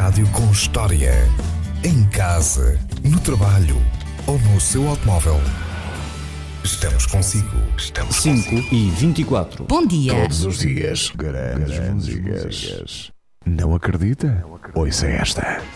rádio com história. Em casa, no trabalho ou no seu automóvel. Estamos consigo. 5h24. Bom dia. Todos os dias, grandes músicas. Não acredita? Ouça esta.